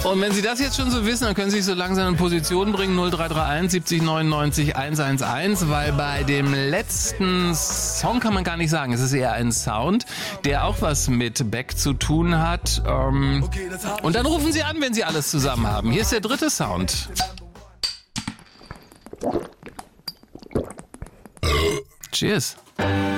Und wenn Sie das jetzt schon so wissen, dann können Sie sich so langsam in Position bringen. 0331 70 99 111, weil bei dem letzten Song kann man gar nicht sagen. Es ist eher ein Sound, der auch was mit Beck zu tun hat. Und dann rufen Sie an, wenn Sie alles zusammen haben. Hier ist der dritte Sound. Cheers.